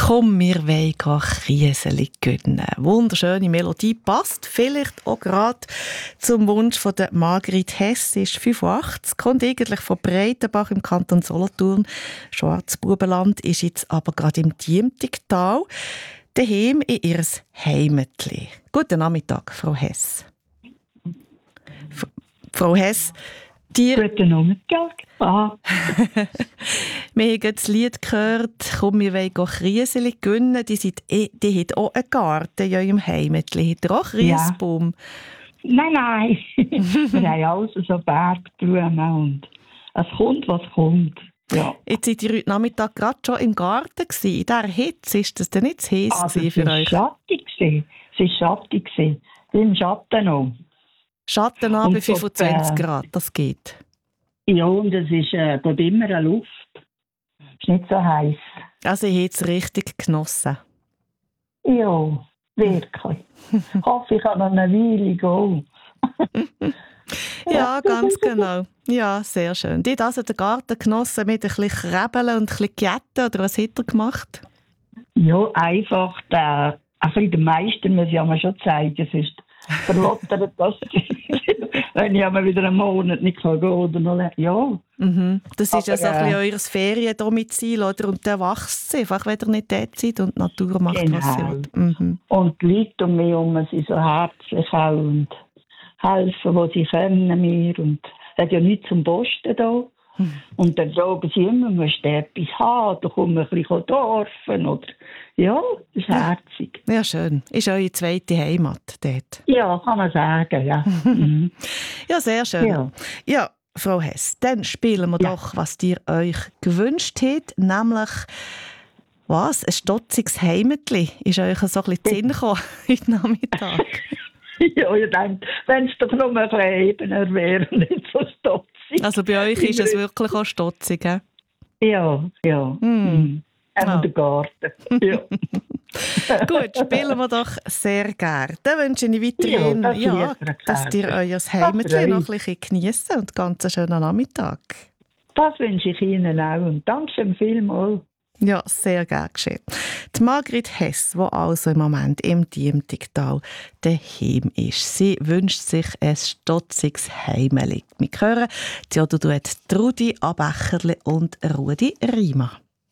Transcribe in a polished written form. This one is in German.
«Komm, wir wollen Krieseli gönnen». Wunderschöne Melodie, passt vielleicht auch gerade zum Wunsch von der Margrit Hess. Sie ist 85, kommt eigentlich von Breitenbach im Kanton Solothurn. Schwarzbubenland, ist jetzt aber gerade im Diemtigtal, daheim in ihr Heimatli. Guten Nachmittag, Frau Hess. Frau Hess, Guten Nachmittag. Wir haben das Lied gehört, «Komm, wir wollen Krieseli gönnen». Die hat auch einen Garten in eurem Heimatli. Hat ihr auch Kriesbaum? Ja. Nein. Wir haben alles so Bergblumen und es kommt, was kommt. Ja. Jetzt seid ihr heute Nachmittag gerade schon im Garten gewesen. In dieser Hitze, ist das denn nicht zu heiß für euch? Es war schattig. Im Schatten noch. Schatten bei 25 Grad, das geht. Ja, und es ist dort immer eine Luft. Es ist nicht so heiß. Also ihr habt es richtig genossen? Ja, wirklich. Ich hoffe, ich kann noch eine Weile gehen. Ja, ganz genau. Ja, sehr schön. Die hat also den Garten genossen mit ein bisschen Krebeln und ein bisschen Gjetten, oder was hat er gemacht? Ja, einfach, also den meisten muss ich einmal schon zeigen, es ist verlottert, dass wenn ich einmal wieder einen Monat nicht gehen kann oder noch, ja. Mhm. Das ist ja so ein bisschen euer Feriendomizil, oder? Und dann wächst es einfach, wenn ihr nicht dort seid und die Natur macht, genau. was sie will. Mhm. Und die Leute um mich herum sind so herzlich auch und helfen, wo sie können mir. Und es hat ja nichts zum Posten da. Und dann fragen sie immer, musst du etwas haben? Da kommen wir ein bisschen dorfen. Oder ja, das ist herzig. Ja, schön. Ist eure zweite Heimat dort? Ja, kann man sagen, ja. Mhm. Ja, sehr schön. Ja, Frau Hess, dann spielen wir doch, was ihr euch gewünscht habt, nämlich was? Ein stotziges Heimatli. Ist euch so ein bisschen in den Sinn gekommen heute Nachmittag? Ja, ich denke, wenn es doch nur ein bisschen ebener wäre und nicht so stotzig. Also bei euch ist es wirklich auch stotzig, he? Ja. Und der Garten. Ja. Gut, spielen wir doch sehr gerne. Dann wünsche ich weiterhin, dass ihr euer Heimatli noch ein bisschen geniessen und ganz einen schönen Nachmittag. Das wünsche ich Ihnen auch und danke vielmals. Ja, sehr gerne geschehen. Die Margrit Hess, die also im Moment im Diemtigtal daheim ist. Sie wünscht sich ein stotziges Heimeli. Wir hören Theodor Duett, Trudi Abecherli und Rudi Riemer.